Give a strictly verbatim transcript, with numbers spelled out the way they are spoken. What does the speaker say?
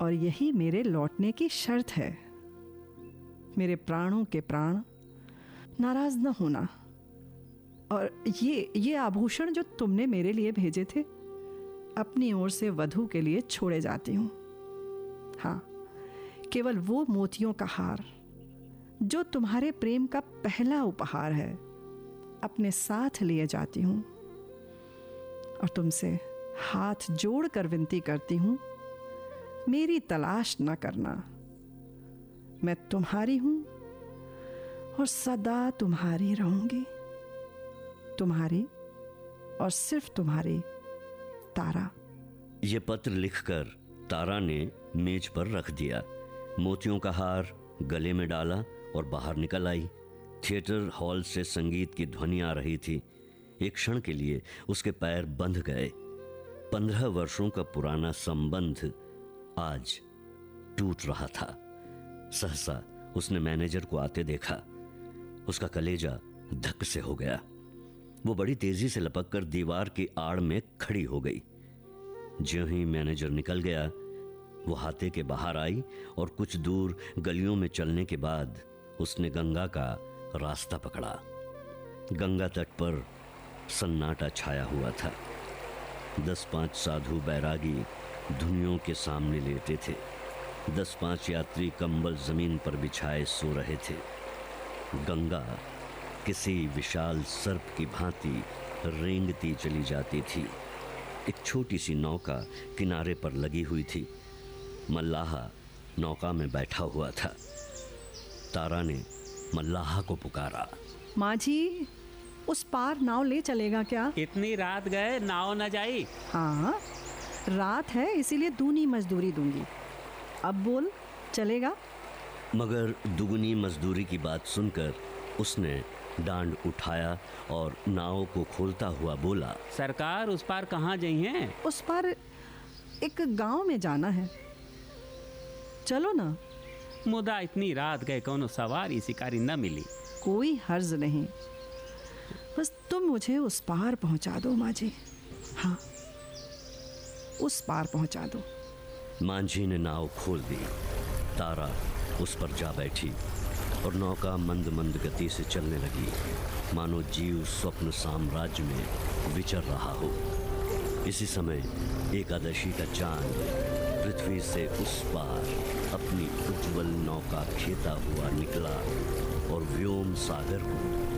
और यही मेरे लौटने की शर्त है। मेरे प्राणों के प्राण, नाराज न होना। और ये ये आभूषण जो तुमने मेरे लिए भेजे थे, अपनी ओर से वधू के लिए छोड़े जाती हूँ। हाँ, केवल वो मोतियों का हार जो तुम्हारे प्रेम का पहला उपहार है, अपने साथ लिए जाती हूँ। और तुमसे हाथ जोड़कर विनती करती हूँ, मेरी तलाश न करना। मैं तुम्हारी हूँ और सदा तुम्हारी रहूंगी। तुम्हारी और सिर्फ तुम्हारी, तारा। ये पत्र लिखकर तारा ने मेज पर रख दिया, मोतियों का हार गले में डाला और बाहर निकल आई। थिएटर हॉल से संगीत की ध्वनि आ रही थी। एक क्षण के लिए उसके पैर बंध गए। पंद्रह वर्षों का पुराना संबंध आज टूट रहा था। सहसा उसने मैनेजर को आते देखा। उसका कलेजा धक से हो गया। वो बड़ी तेजी से लपककर दीवार की आड़ में खड़ी हो गई। ज्यों ही मैनेजर निकल गया, वो हाथे के बाहर आई और कुछ दूर गलियों में चलने के बाद उसने गंगा का रास्ता पकड़ा। गंगा तट पर सन्नाटा छाया हुआ था। दस पांच साधु बैरागी धुनियों के सामने लेटे थे। दस पांच यात्री कंबल जमीन पर बिछाए सो रहे थे। गंगा किसी विशाल सर्प की भांति रेंगती चली जाती थी। एक छोटी सी नौका किनारे पर लगी हुई थी। मल्लाहा नौका में बैठा हुआ था। तारा ने मल्लाहा को पुकारा। माझी, उस पार नाव ले चलेगा क्या? इतनी रात गए, नाव न जाई? हाँ, रात है, इसीलिए दूनी मजदूरी दूंगी। अब बोल, चलेगा? मगर दुगनी मजदूरी की बात सुनकर उसने डांड उठाया और नाव को खोलता हुआ बोला, सरकार, उस पार कहाँ जाई हैं? उस पार एक गांव में जाना है, चलो ना। मुदा इतनी रात गए, कौनो सवारी शिकारी न मिली? कोई हर्ज नहीं, बस तुम मुझे उस पार पहुंचा दो माझी। हाँ, उस पार पहुंचा दो। मांझी ने नाव खोल दी। तारा उस पर जा बैठी और नौका मंद मंद गति से चलने लगी, मानो जीव स्वप्न साम्राज्य में विचर रहा हो। इसी समय एकादशी का चांद पृथ्वी से उस पार अपनी उज्जवल नौका खेता हुआ निकला और व्योम सागर को